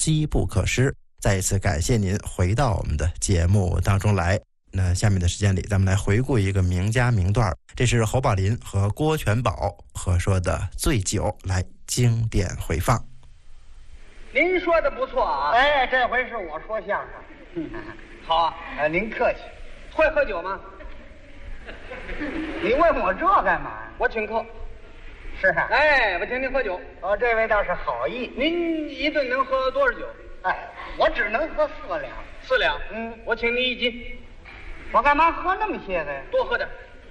机不可失。再一次感谢您回到我们的节目当中来。那下面的时间里，咱们来回顾一个名家名段，这是侯宝林和郭全宝合说的《醉酒》，来经典回放。 您说的不错啊！ 哎，这回是我说相声。 好啊， 您客气。 会喝酒吗？ 你问我这干嘛呀？ 我请客。 是啊。 哎，我请您喝酒。 哦，这位倒是好意。 您一顿能喝多少酒？ 哎，我只能喝4两。 4两。 嗯， 我请您1斤。 我干嘛喝那么些个呀？ 多喝点。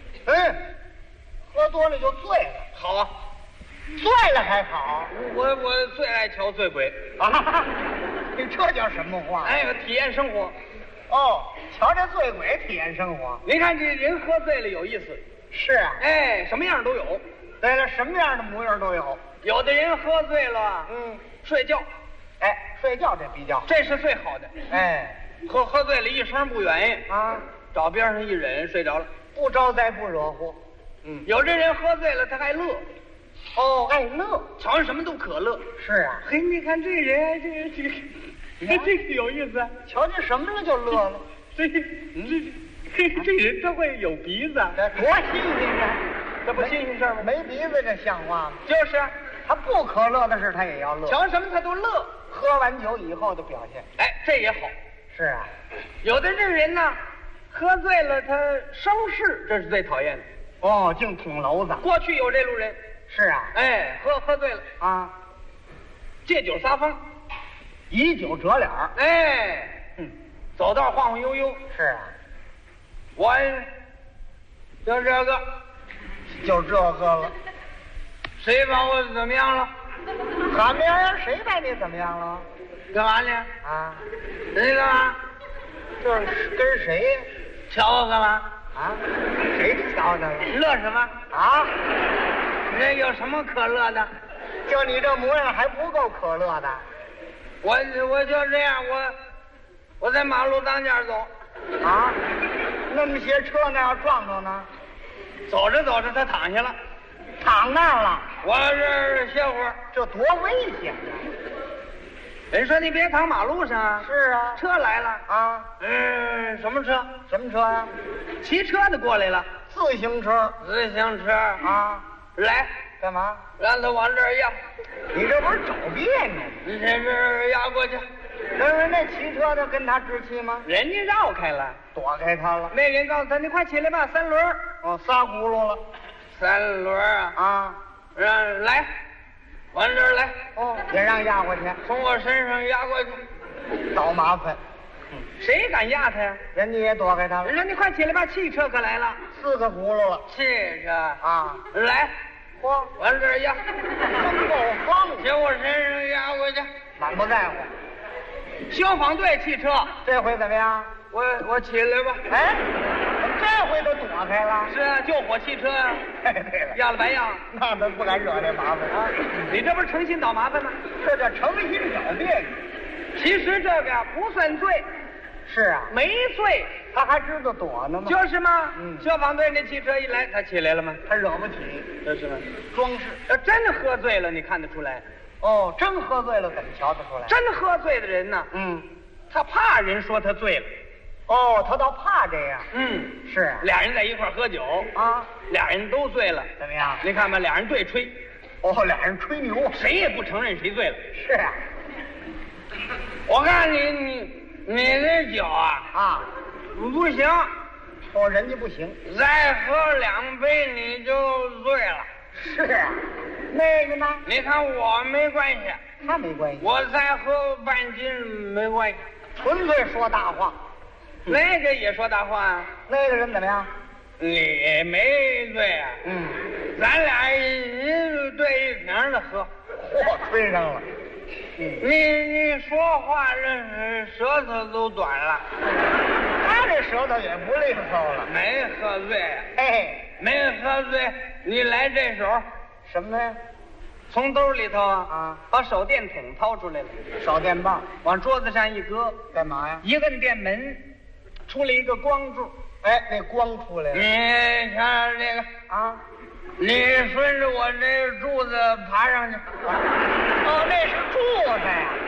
喝多了就醉了。 好啊。 醉了还好。 我最爱瞧醉鬼啊！你这叫什么话？ 哎，体验生活。 哦，瞧这醉鬼体验生活。 您看这人喝醉了有意思。 是啊。 哎，什么样都有。 对了，什么样的模样都有。 有的人喝醉了，睡觉。 哎，睡觉这比较， 这是最好的。 哎， 喝醉了一声不愿意啊， 找边上一忍睡着了， 不招灾不惹祸。 有这人喝醉了他爱乐。 哦，爱乐， 瞧什么都可乐。 是啊。 嘿，你看这人，这个有意思。 瞧见什么了就乐了。 这人他会有鼻子， 多新鲜啊！ 这不新鲜事吗？ 没鼻子这像话吗？ 就是啊， 他不可乐的事他也要乐。 瞧什么他都乐。 喝完酒以后的表现， 哎，这也好。 是啊。 有的这人呢，喝醉了他生事，这是最讨厌的。 哦，净捅娄子。 过去有这路人。 是啊。 哎，喝醉了啊， 借酒撒疯， 以酒折脸。 哎，走道晃晃悠悠。 是啊。 我就这个了。 谁把我怎么样了？ 喊名呀？谁把你怎么样了？ 干嘛呢？ 啊？ 你干嘛？ 就是跟谁呀？ 瞧我干嘛？ 啊？谁瞧他了？ 乐什么？ 啊？ 这有什么可乐的？ 就你这模样还不够可乐的。 我就这样，我在马路当间走。 啊？那么些车那要撞着呢？ 走着走着他躺下了。 躺那儿了。 我这歇会儿。 这多危险啊！ 人说你别躺马路上啊。 是啊。 车来了啊。 什么车？ 什么车呀？ 骑车的过来了。 自行车。 自行车啊。 来干嘛？ 让他往这儿压。 你这不是找别扭吗？ 你先这压过去。 那骑车的跟他置气吗？ 人家绕开了， 躲开他了。 那人告诉他：“你快起来吧，3轮。” 哦，3轱辘了。 3轮啊！ 啊， 让来，往这儿来。 哦，也让压过去， 从我身上压过去， 找麻烦。 谁敢压他呀？ 人家也躲开他了。 人说：“你快起来吧，汽车可来了。 ”4个轱辘了。 汽车啊， 来， 嚯， 往这儿压， 真够横。 从我身上压过去， 满不在乎。 消防队汽车， 这回怎么样？ 我起来吧。 哎，这回都躲开了。 是啊，救火汽车啊。 对了， 压了白压， 那咱不敢惹这麻烦啊。 你这不是诚心找麻烦吗？ 这叫诚心找别扭。 其实这个不算罪。 是啊， 没罪， 他还知道躲呢吗？ 就是嘛。消防队那汽车一来，他起来了吗？ 他惹不起， 这是吗？ 装饰。 真的喝醉了，你看得出来？ 哦，真喝醉了，怎么瞧得出来？ 真喝醉的人呢？他怕人说他醉了。 哦，他倒怕这样。是啊。 俩人在一块喝酒啊， 俩人都醉了， 怎么样？ 你看吧，俩人对吹。 哦，俩人吹牛， 谁也不承认谁醉了。 是啊。 我看你这酒啊不行。 哦，人家不行， 再喝2杯你就醉了。 是啊。那个呢？ 你看我没关系， 他没关系。 我再喝半斤没关系， 纯粹说大话。 那个也说大话啊。 那个人怎么样？ 你没醉啊？咱俩一对一瓶的喝。 嚯，吹上了。 你说话这舌头都短了。 他这舌头也不利索了。 没喝醉。 哎， 没喝醉，你来这手。 什么呀？ 从兜里头把手电筒掏出来了， 手电棒往桌子上一搁， 干嘛呀？ 一摁电门，出来一个光柱。 哎，那光出来了。 你看这个你顺着我这柱子爬上去。 哦，那是柱子呀。